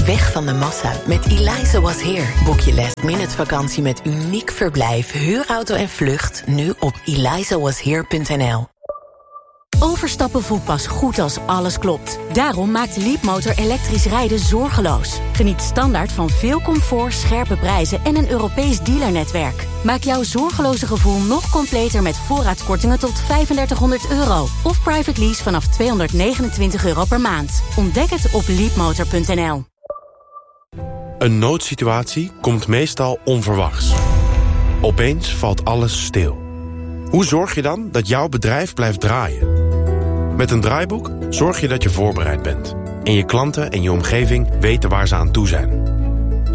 weg van de massa met Eliza Was Here. Boek je last-minute vakantie met uniek verblijf, huurauto en vlucht nu op elizawashere.nl. Overstappen voelt pas goed als alles klopt. Daarom maakt Leapmotor elektrisch rijden zorgeloos. Geniet standaard van veel comfort, scherpe prijzen en een Europees dealernetwerk. Maak jouw zorgeloze gevoel nog completer met voorraadkortingen tot €3500. Of private lease vanaf €229 per maand. Ontdek het op leapmotor.nl. Een noodsituatie komt meestal onverwachts. Opeens valt alles stil. Hoe zorg je dan dat jouw bedrijf blijft draaien? Met een draaiboek zorg je dat je voorbereid bent. En je klanten en je omgeving weten waar ze aan toe zijn.